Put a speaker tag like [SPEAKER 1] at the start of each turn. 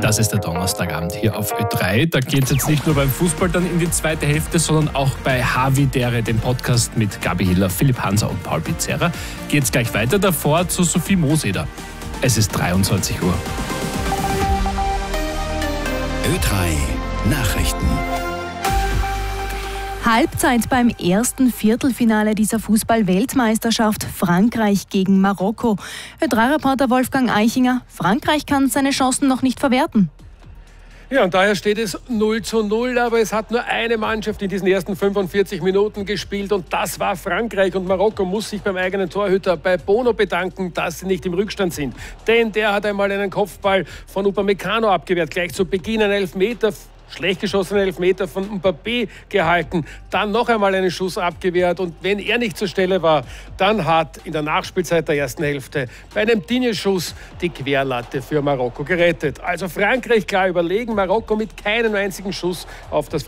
[SPEAKER 1] Das ist der Donnerstagabend hier auf Ö3. Da geht es jetzt nicht nur beim Fußball dann in die zweite Hälfte, sondern auch bei Havidere, dem Podcast mit Gabi Hiller, Philipp Hanser und Paul Pizzerra. Geht es gleich weiter davor zu Sophie Moseder. Es ist 23 Uhr.
[SPEAKER 2] Ö3 Nachrichten.
[SPEAKER 3] Halbzeit beim ersten Viertelfinale dieser Fußball-Weltmeisterschaft Frankreich gegen Marokko. Ö3-Reporter Wolfgang Eichinger, Frankreich kann seine Chancen noch nicht verwerten.
[SPEAKER 4] Ja, und daher steht es 0:0, aber es hat nur eine Mannschaft in diesen ersten 45 Minuten gespielt und das war Frankreich. Und Marokko muss sich beim eigenen Torhüter bei Bono bedanken, dass sie nicht im Rückstand sind. Denn der hat einmal einen Kopfball von Upamecano abgewehrt, gleich zu Beginn ein Elfmeter. Schlecht geschossenen Elfmeter von Mbappé gehalten, dann noch einmal einen Schuss abgewehrt und wenn er nicht zur Stelle war, dann hat in der Nachspielzeit der ersten Hälfte bei einem Digne-Schuss die Querlatte für Marokko gerettet. Also Frankreich klar überlegen, Marokko mit keinem einzigen Schuss auf das